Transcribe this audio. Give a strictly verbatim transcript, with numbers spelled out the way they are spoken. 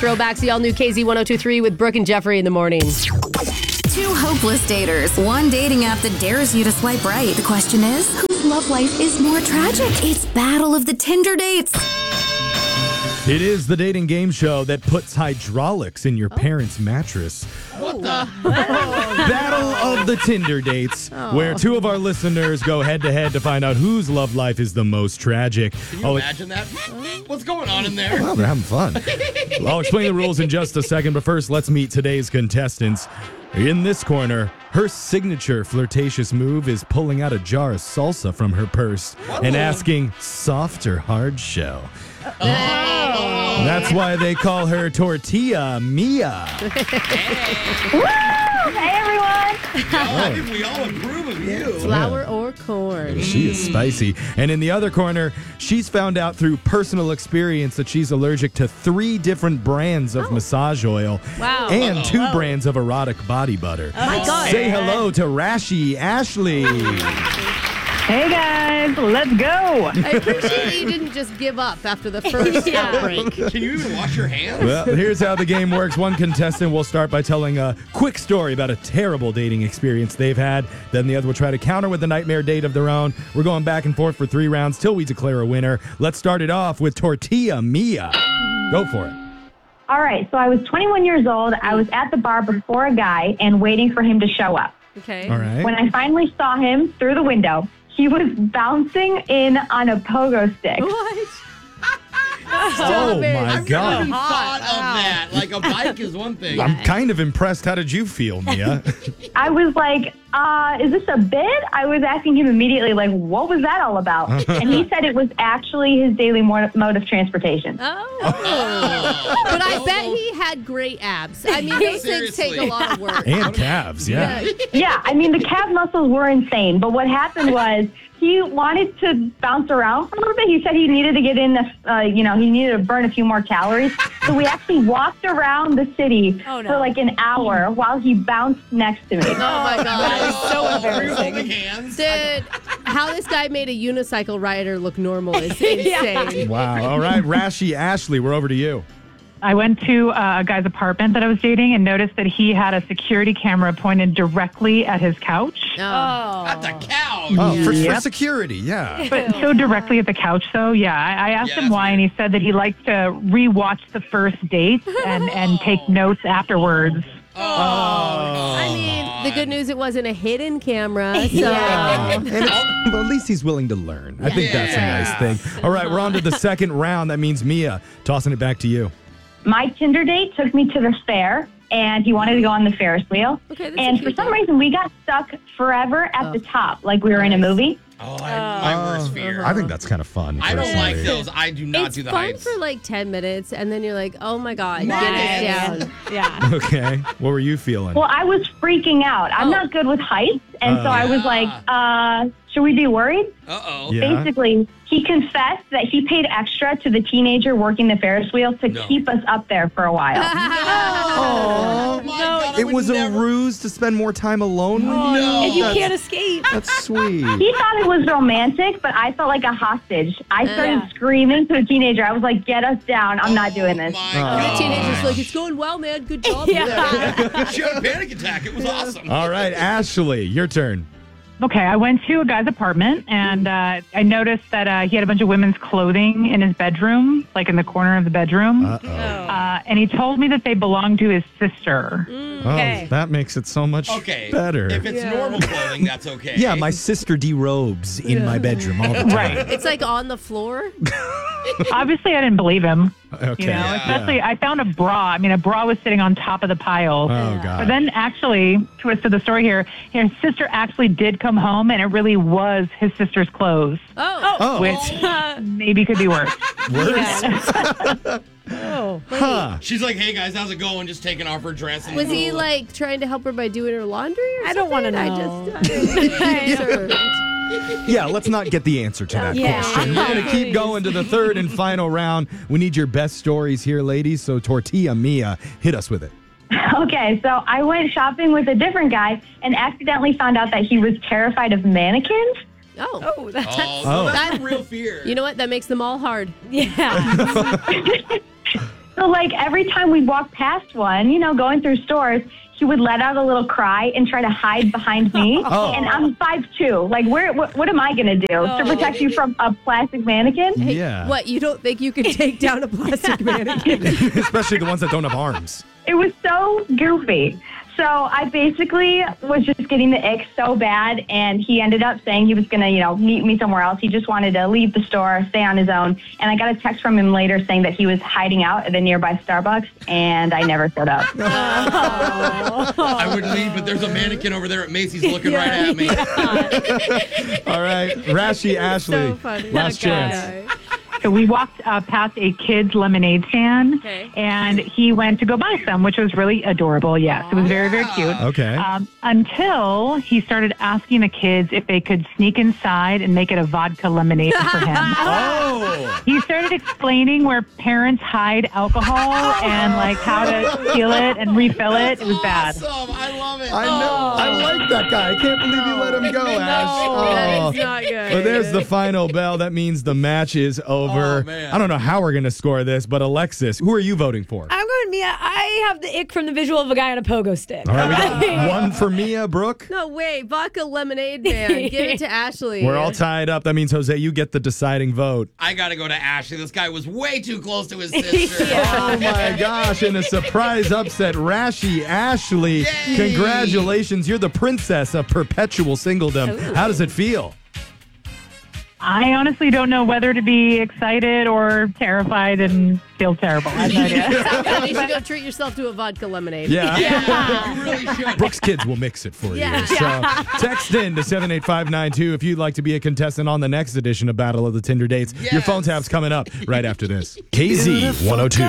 Throwbacks, the all-new K Z one oh two point three with Brooke and Jeffrey in the morning. Two hopeless daters. One dating app that dares you to swipe right. The question is, whose love life is more tragic? It's Battle of the Tinder Dates. It is the dating game show that puts hydraulics in your oh. parents' mattress. What the? Battle of the Tinder Dates, oh. where two of our listeners go head-to-head to find out whose love life is the most tragic. Can you I'll imagine that? What's going on in there? Well, they're having fun. I'll explain the rules in just a second, but first, let's meet today's contestants. In this corner, her signature flirtatious move is pulling out a jar of salsa from her purse what? and asking, soft or hard shell? Oh. That's why they call her Tortilla Mia. Hey, Woo! Hey everyone. Oh, I think we all approve of you. Flour or corn. She is spicy. And in the other corner, she's found out through personal experience that she's allergic to three different brands of oh. massage oil. Wow. And Uh-oh. two Whoa. brands of erotic body butter. Oh my God. Say hello to Rashi Ashley. Hey guys, let's go. I appreciate that you didn't just give up after the first outbreak. Can you even wash your hands? Well, here's how the game works. One contestant will start by telling a quick story about a terrible dating experience they've had. Then the other will try to counter with a nightmare date of their own. We're going back and forth for three rounds till we declare a winner. Let's start it off with Tortilla Mia. Go for it. All right, so I was twenty-one years old. I was at the bar before a guy and waiting for him to show up. Okay. All right. When I finally saw him through the window, he was bouncing in on a pogo stick. What? Oh, my I've God. never thought of that. Like, a bike is one thing. I'm kind of impressed. How did you feel, Mia? I was like, uh, is this a bit? I was asking him immediately, like, what was that all about? And he said it was actually his daily mode of transportation. Oh. oh. But I bet he had great abs. I mean, those things take a lot of work. And calves, yeah. Yeah. Yeah, I mean, the calf muscles were insane. But what happened was he wanted to bounce around for a little bit. He said he needed to get in, the, uh, you know, he needed to burn a few more calories. So we actually walked around the city oh, no. for like an hour while he bounced next to me. Oh, my God. That is so embarrassing. embarrassing. Dude, how this guy made a unicycle rider look normal is insane. Yeah. Wow. All right, Rashi Ashley, we're over to you. I went to uh, a guy's apartment that I was dating and noticed that he had a security camera pointed directly at his couch. Oh. At the couch. Oh, for, Yep. for security, yeah. But so directly at the couch, though, yeah. I, I asked Yeah, him why, weird. and he said that he likes to rewatch the first date and, and take notes afterwards. Oh. I mean, the good news, it wasn't a hidden camera. So. Yeah. And it's, well, at least he's willing to learn. I think that's a Yeah. nice thing. All right, we're on to the second round. That means Mia, tossing it back to you. My Tinder date took me to the fair, and he wanted to go on the Ferris wheel. Okay, that's and a for cute some thing. reason, we got stuck forever at Oh. the top, like we were in a movie. Oh, I, my worst fear. I think that's kind of fun. I don't like personally. those. I do not It's do the fun heights. for like ten minutes, and then you're like, oh my God, Nice. get us down. Yeah. Okay. What were you feeling? Well, I was freaking out. I'm Oh. not good with heights, and Oh. so I was like, uh, should we be worried? Uh-oh. Yeah. Basically, he confessed that he paid extra to the teenager working the Ferris wheel to No. keep us up there for a while. Oh, my God, I It would was never- a ruse to spend more time alone with you? no. And you That's- can't escape. That's sweet. He thought it was romantic, but I felt like a hostage. I started Yeah. screaming to the teenager. I was like, get us down. I'm not doing this. Oh, my Oh. God. The teenager's like, it's going well, man. Good job. Yeah. She had a panic attack. It was awesome. All right, Ashley, your turn. Okay, I went to a guy's apartment, and uh, I noticed that uh, he had a bunch of women's clothing in his bedroom, like in the corner of the bedroom. Uh-oh. Uh, and he told me that they belonged to his sister. Oh, that makes it so much Okay. better. If it's Yeah. normal clothing, that's okay. Yeah, my sister derobes in my bedroom all the time. Right. It's like on the floor. Obviously, I didn't believe him. Okay. You know, Yeah. especially I found a bra. I mean, a bra was sitting on top of the pile. Oh, God. But then actually, twist of the story here, his sister actually did come home, and it really was his sister's clothes, Oh. Oh, which maybe could be worse. worse? Oh. Huh. She's like, hey, guys, how's it going? Just taking off her dress. And Was he like trying to help her by doing her laundry or I don't something? wanna I know. just. I served. Yeah, let's not get the answer to that Yeah. question. We're going to keep going to the third and final round. We need your best stories here, ladies. So, Tortilla Mia, hit us with it. Okay, so I went shopping with a different guy and accidentally found out that he was terrified of mannequins. Oh. Oh, that's Oh, Oh. that's a real fear. You know what? That makes them all hard. yeah. So, like, every time we'd walk past one, you know, going through stores, he would let out a little cry and try to hide behind me. Oh. And I'm five two. Like, where? What, what am I going to do to protect you from a plastic mannequin? Yeah. What, you don't think you can take down a plastic mannequin? Especially the ones that don't have arms. It was so goofy. So I basically was just getting the ick so bad, and he ended up saying he was going to, you know, meet me somewhere else. He just wanted to leave the store, stay on his own. And I got a text from him later saying that he was hiding out at a nearby Starbucks, and I never showed up. I would leave, but there's a mannequin over there at Macy's looking right at me. All right, Rashi Ashley, So funny. last That chance. guy. So we walked uh, past a kid's lemonade stand, Okay. and he went to go buy some, which was really adorable. Yes, it was very, very cute. Okay. Um, until he started asking the kids if they could sneak inside and make it a vodka lemonade for him. Oh. He started explaining where parents hide alcohol and like how to steal it and refill it. It was bad. Awesome. I love it. I know. I like that guy. I can't believe you let him go, Ash. That Oh. is not good. Well, there's the final bell. That means the match is over. Oh, man. I don't know how we're going to score this, but Alexis, who are you voting for? I'm going Mia. I have the ick from the visual of a guy on a pogo stick. All right, we got one for Mia, Brooke. No way, vodka lemonade man. Give it to Ashley. We're all tied up. That means, Jose, you get the deciding vote. I got to go to Ashley. This guy was way too close to his sister. Oh, my gosh. And a surprise upset, Rashi Ashley. Yay. Congratulations. You're the princess of perpetual singledom. How does it feel? I honestly don't know whether to be excited or terrified and feel terrible. I have no idea. You should go treat yourself to a vodka lemonade. Yeah. Yeah, you really should. Brooks Kids will mix it for Yeah. you. So text in to seven eight five nine two if you'd like to be a contestant on the next edition of Battle of the Tinder Dates. Your Yes. phone tap's coming up right after this. K Z one oh two.